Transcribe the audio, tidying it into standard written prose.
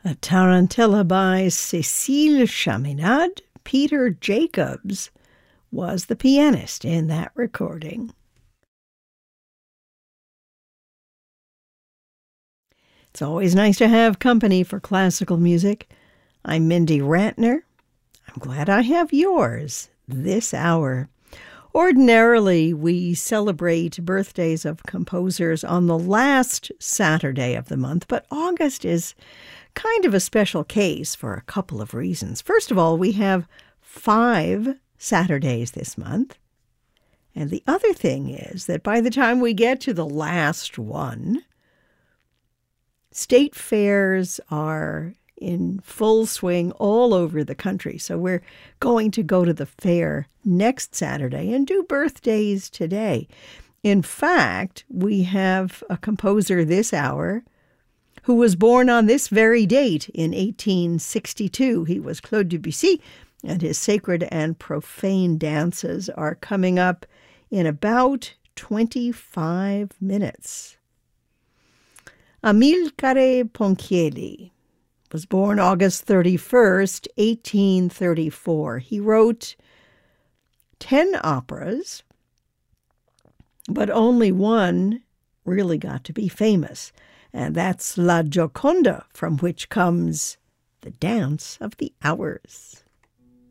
A tarantella by Cécile Chaminade. Peter Jacobs was the pianist in that recording. It's always nice to have company for classical music. I'm Mindy Rantner. I'm glad I have yours this hour. Ordinarily, we celebrate birthdays of composers on the last Saturday of the month, but August is kind of a special case for a couple of reasons. First of all, we have 5 Saturdays this month. And the other thing is that by the time we get to the last one, state fairs are in full swing all over the country. So we're going to go to the fair next Saturday and do birthdays today. In fact, we have a composer this hour who was born on this very date in 1862. He was Claude Debussy, and his Sacred and Profane Dances are coming up in about 25 minutes. Amilcare Ponchielli was born August 31st, 1834. He wrote 10 operas, but only one really got to be famous, and that's La Gioconda, from which comes The Dance of the Hours.